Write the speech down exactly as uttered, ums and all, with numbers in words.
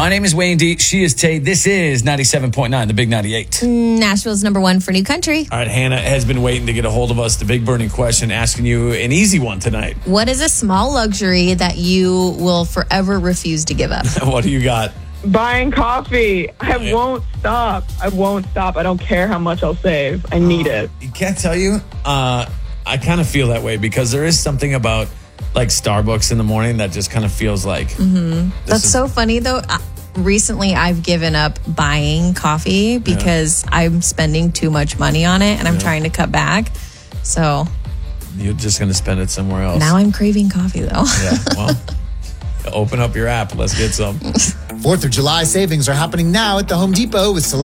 My name is Wayne D. She is Tay. This is ninety-seven point nine, the Big ninety-eight. Nashville's number one for new country. All right, Hannah has been waiting to get a hold of us. The big burning question, asking you an easy one tonight. What is a small luxury that you will forever refuse to give up? What do you got? Buying coffee. I Yeah. won't stop. I won't stop. I don't care how much I'll save. I need it. You can't tell you. Uh, I kind of feel that way because there is something about like Starbucks in the morning that just kind of feels like. Mm-hmm. That's is- so funny though. Uh, recently, I've given up buying coffee because yeah. I'm spending too much money on it and I'm yeah. trying to cut back. So you're just going to spend it somewhere else. Now I'm craving coffee though. Yeah. Well, open up your app. Let's get some. Fourth of July savings are happening now at the Home Depot with